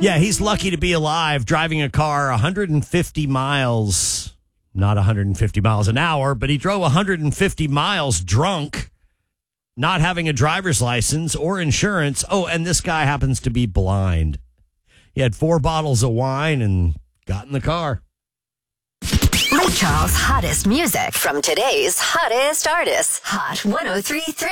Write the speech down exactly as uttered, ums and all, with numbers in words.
Yeah, he's lucky to be alive driving a car one hundred fifty miles, not one hundred fifty miles an hour, but he drove one hundred fifty miles drunk, not having a driver's license or insurance. Oh, and this guy happens to be blind. He had four bottles of wine and got in the car. Lake Charles' hottest music from today's hottest artists. Hot one oh three point three.